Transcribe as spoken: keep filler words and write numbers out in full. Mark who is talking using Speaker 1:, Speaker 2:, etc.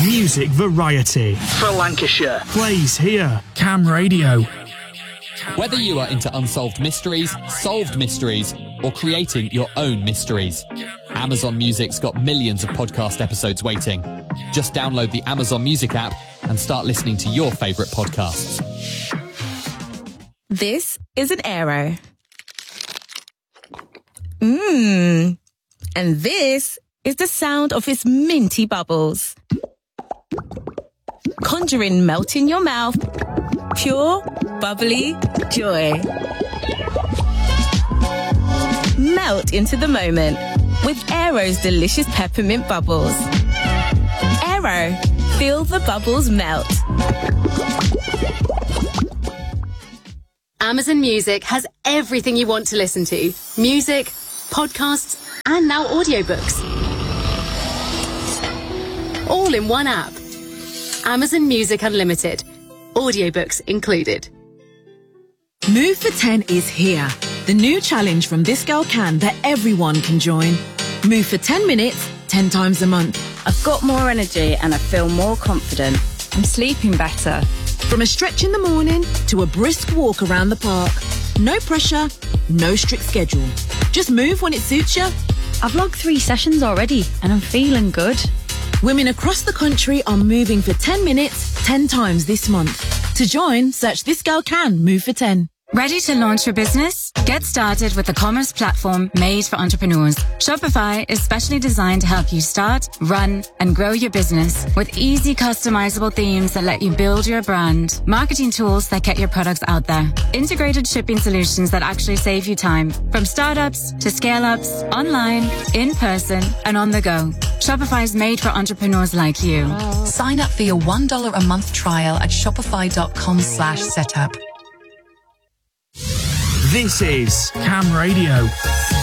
Speaker 1: Music variety.
Speaker 2: For Lancashire.
Speaker 1: Plays here. Cam Radio.
Speaker 3: Whether you are into unsolved mysteries, solved mysteries, or creating your own mysteries, Amazon Music's got millions of podcast episodes waiting. Just download the Amazon Music app and start listening to your favourite podcasts.
Speaker 4: This is an Aero. Mmm. And this is the sound of its minty bubbles. Conjuring melt in your mouth. Pure, bubbly joy. Melt into the moment with Aero's delicious peppermint bubbles. Aero, feel the bubbles melt.
Speaker 5: Amazon Music has everything you want to listen to. Music, podcasts, and now audiobooks. All in one app. Amazon Music Unlimited. Audiobooks included.
Speaker 6: Move for ten is here. The new challenge from This Girl Can that everyone can join. Move for ten minutes, ten times a month.
Speaker 7: I've got more energy and I feel more confident. I'm sleeping better.
Speaker 6: From a stretch in the morning to a brisk walk around the park. No pressure, no strict schedule. Just move when it suits you.
Speaker 7: I've logged three sessions already and I'm feeling good.
Speaker 6: Women across the country are moving for ten minutes, ten times this month. To join, search This Girl Can Move for ten.
Speaker 8: Ready to launch your business? Get started with a commerce platform made for entrepreneurs. Shopify is specially designed to help you start, run, and grow your business with easy customizable themes that let you build your brand, marketing tools that get your products out there, integrated shipping solutions that actually save you time, from startups to scale-ups, online, in person, and on the go. Shopify is made for entrepreneurs like you.
Speaker 9: Sign up for your one dollar a month trial at shopify.com slash setup.
Speaker 1: This is Cam Radio.